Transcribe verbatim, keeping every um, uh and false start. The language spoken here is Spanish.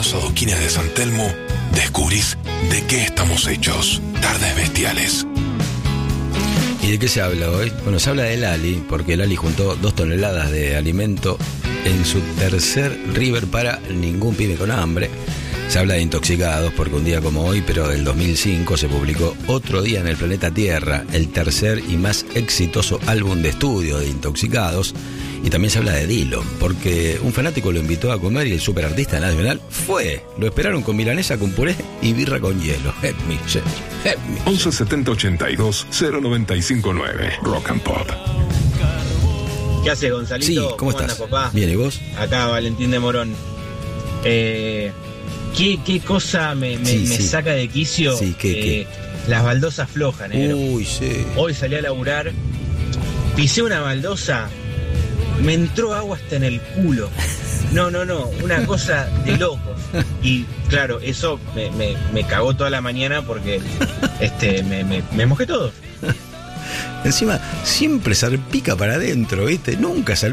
los adoquines de San Telmo, descubrís de qué estamos hechos. Tardes Bestiales. ¿Y de qué se habla hoy? Bueno, se habla del Ali, porque el Ali juntó dos toneladas de alimento en su tercer River para ningún pibe con hambre. Se habla de intoxicados, porque un día como hoy, pero del dos mil cinco, se publicó Otro Día en el Planeta Tierra, el tercer y más exitoso álbum de estudio de Intoxicados. Y también se habla de Dylan, porque un fanático lo invitó a comer y el superartista nacional fue. Lo esperaron con milanesa con puré y birra con hielo. Help me, help me. once setenta ochenta y dos cero noventa y cinco nueve Rock and Pop. ¿Qué haces, Gonzalito? Sí, ¿cómo, ¿Cómo estás? Andas, papá? Bien, ¿y vos? Acá, Valentín de Morón. Eh, ¿qué, ¿Qué cosa me, me, sí, me sí. saca de quicio? Sí, ¿qué, eh, qué? Las baldosas flojas, negro. Uy, sí. Hoy salí a laburar, pisé una baldosa, me entró agua hasta en el culo. No, no, no, una cosa de locos. Y claro, eso me, me, me cagó toda la mañana porque este, me, me, me mojé todo. Encima, siempre salpica para adentro, ¿viste? Nunca salpica.